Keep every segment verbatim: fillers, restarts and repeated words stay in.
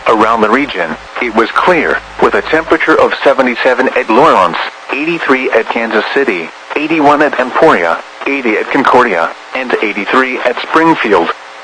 Around the region, it was clear, with a temperature of seventy-seven at Lawrence, eighty-three at Kansas City, eighty-one at Emporia, eighty at Concordia, and eighty-three at Springfield.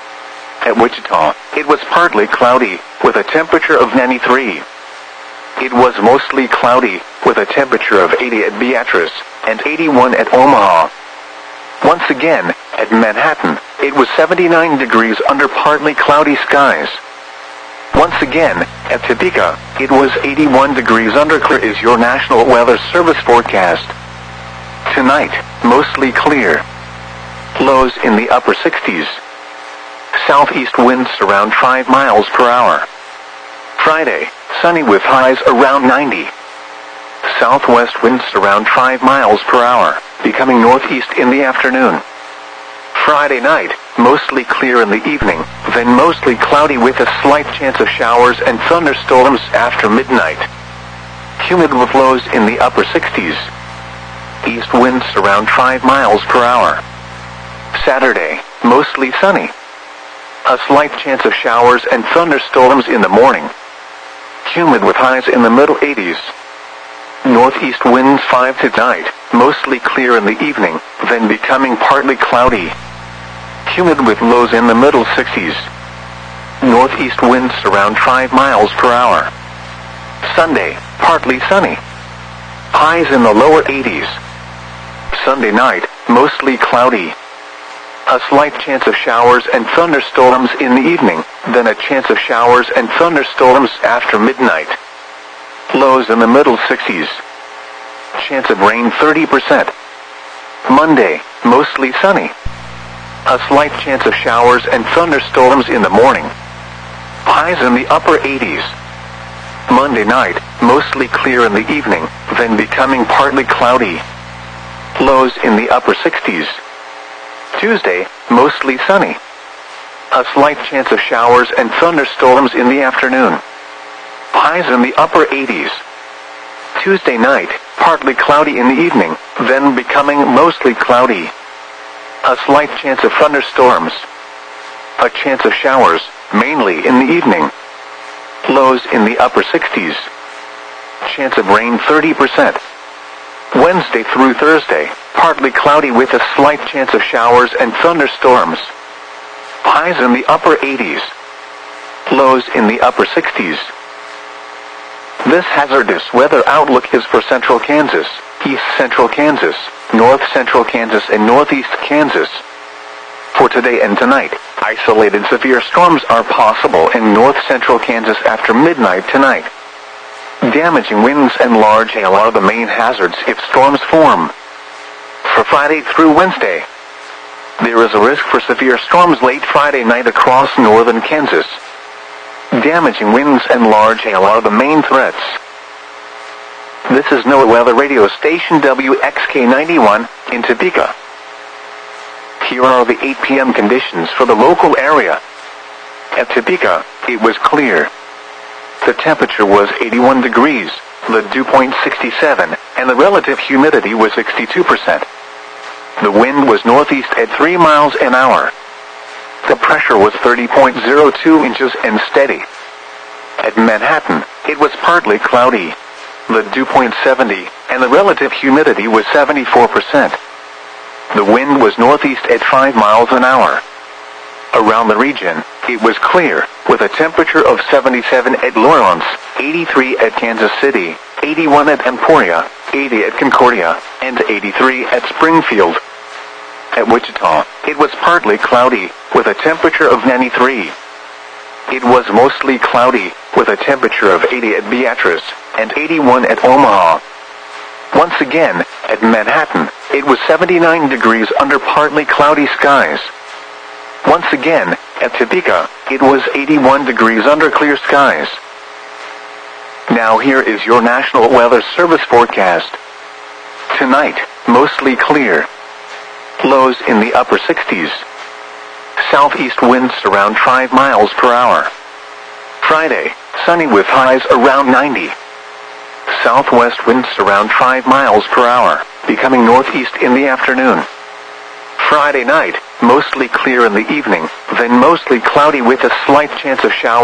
At Wichita, it was partly cloudy, with a temperature of ninety-three. It was mostly cloudy, with a temperature of eighty at Beatrice, and eighty-one at Omaha. Once again, at Manhattan, it was seventy-nine degrees under partly cloudy skies. Once again, at Topeka, it was eighty-one degrees under clear. Is your National Weather Service forecast. Tonight, mostly clear. Lows in the upper sixties. Southeast winds around five miles per hour. Friday, sunny with highs around ninety. Southwest winds around five miles per hour, becoming northeast in the afternoon. Friday night, mostly clear in the evening, then mostly cloudy with a slight chance of showers and thunderstorms after midnight. Humid with lows in the upper sixties. East winds around five miles per hour. Saturday, mostly sunny. A slight chance of showers and thunderstorms in the morning. Humid with highs in the middle eighties. Northeast winds five to night, mostly clear in the evening, then becoming partly cloudy. Humid with lows in the middle sixties. Northeast winds around five miles per hour. Sunday, partly sunny. Highs in the lower eighties. Sunday night, mostly cloudy. A slight chance of showers and thunderstorms in the evening, then a chance of showers and thunderstorms after midnight. Lows in the middle sixties. Chance of rain thirty percent. Monday, mostly sunny. A slight chance of showers and thunderstorms in the morning. Highs in the upper eighties. Monday night, mostly clear in the evening, then becoming partly cloudy. Lows in the upper sixties. Tuesday, mostly sunny. A slight chance of showers and thunderstorms in the afternoon. Highs in the upper eighties. Tuesday night, partly cloudy in the evening, then becoming mostly cloudy. A slight chance of thunderstorms. A chance of showers, mainly in the evening. Lows in the upper sixties. Chance of rain thirty percent. Wednesday through Thursday, partly cloudy with a slight chance of showers and thunderstorms. Highs in the upper eighties. Lows in the upper sixties. This hazardous weather outlook is for central Kansas, east central Kansas, north central Kansas, and northeast Kansas. For today and tonight, isolated severe storms are possible in north central Kansas after midnight tonight. Damaging winds and large hail are the main hazards if storms form. For Friday through Wednesday, there is a risk for severe storms late Friday night across northern Kansas. Damaging winds and large hail are the main threats. This is NOAA Weather Radio Station W X K ninety-one in Topeka. Here are the eight p m conditions for the local area. At Topeka, it was clear. The temperature was eighty-one degrees, the dew point sixty-seven, and the relative humidity was sixty-two percent. The wind was northeast at three miles an hour. The pressure was thirty point zero two inches and steady. At Manhattan, it was partly cloudy. The dew point seventy, and the relative humidity was seventy-four percent. The wind was northeast at five miles an hour. Around the region, it was clear, with a temperature of seventy-seven at Lawrence, eighty-three at Kansas City, eighty-one at Emporia, eighty at Concordia, and eighty-three at Springfield. At Wichita, it was partly cloudy, with a temperature of ninety-three. It was mostly cloudy, with a temperature of eighty at Beatrice, and eighty-one at Omaha. Once again, at Manhattan, it was seventy-nine degrees under partly cloudy skies. Once again, at Topeka, it was eighty-one degrees under clear skies. Now here is your National Weather Service forecast. Tonight, mostly clear. Lows in the upper sixties. Southeast winds around five miles per hour. Friday, sunny with highs around ninety. Southwest winds around five miles per hour, becoming northeast in the afternoon. Friday night, mostly clear in the evening, then mostly cloudy with a slight chance of showers.